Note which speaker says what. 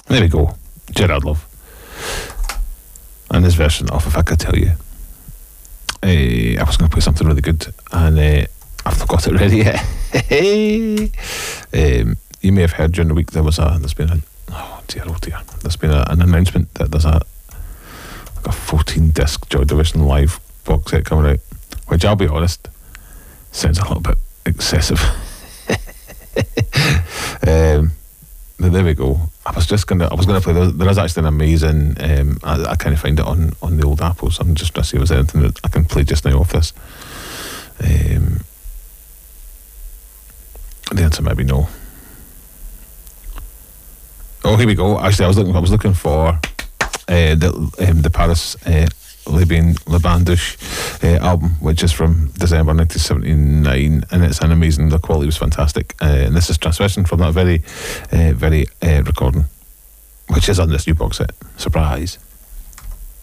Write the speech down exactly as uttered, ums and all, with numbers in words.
Speaker 1: There we go. Gerard Love. And this version of If I Could Tell You. Uh, I was going to play something really good, and uh, I've not got it ready yet. um, you may have heard during the week there was a, there's been a, oh dear, oh dear, there's been a, an announcement that there's a, like a fourteen disc Joy Division live box set coming out, which I'll be honest, sounds a little bit excessive. um, but there we go. I was just gonna, I was gonna play. There, there is actually an amazing. Um, I, I kind of find it on on the old Apple, so I'm just trying to see if there's anything that I can play just now off this. Um, the answer maybe no. Oh, here we go. Actually, I was looking. I was looking for uh, the um, the Paris uh, Libyan Labandouche uh, album, which is from December nineteen seventy-nine, and it's an amazing. The quality was fantastic, uh, and this is transmission from that very, uh, very uh, recording, which is on this new box set. Surprise.